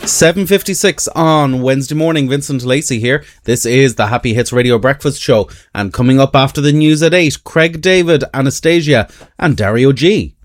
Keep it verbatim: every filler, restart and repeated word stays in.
seven fifty-six on Wednesday morning. Vincent Lacey here. This is the Happy Hits Radio Breakfast Show. And coming up after the news at eight, Craig David, Anastasia and Dario G.